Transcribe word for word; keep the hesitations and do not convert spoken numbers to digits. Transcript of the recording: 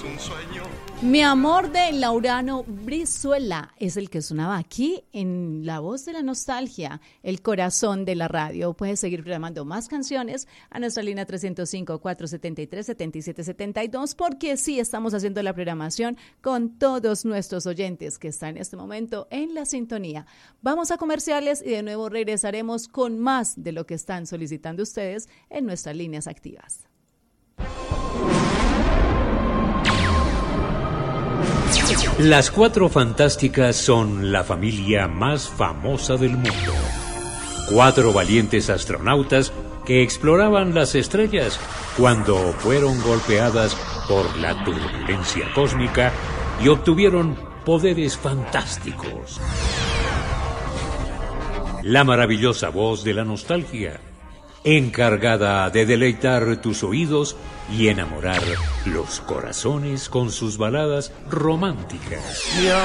un sueño. Mi amor de Laurano Brizuela es el que sonaba aquí en La Voz de la Nostalgia, el corazón de la radio. Puedes seguir programando más canciones a nuestra línea tres cero cinco, cuatro siete tres, siete siete siete dos, porque sí estamos haciendo la programación con todos nuestros oyentes que están en este momento en la sintonía. Vamos a comerciales y de nuevo regresaremos con más de lo que están solicitando ustedes en nuestras líneas activas. Las Cuatro Fantásticas son la familia más famosa del mundo. Cuatro valientes astronautas que exploraban las estrellas cuando fueron golpeadas por la turbulencia cósmica y obtuvieron poderes fantásticos. La maravillosa voz de la nostalgia, encargada de deleitar tus oídos y enamorar los corazones con sus baladas románticas.